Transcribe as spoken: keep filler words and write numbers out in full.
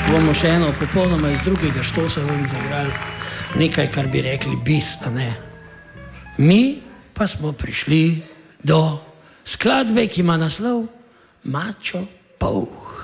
bomo še eno popolnoma iz drugega štosa vam zaigrali nekaj, kar bi rekli bis, a ne. Mi pa smo prišli do skladbe, ki ima naslov Mačo Pouh.